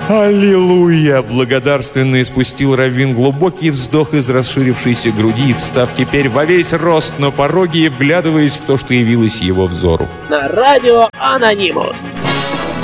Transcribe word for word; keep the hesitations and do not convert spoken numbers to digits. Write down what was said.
«Аллилуйя!» — благодарственно испустил раввин глубокий вздох из расширившейся груди, встав теперь во весь рост на пороге и вглядываясь в то, что явилось его взору. На радио Анонимус.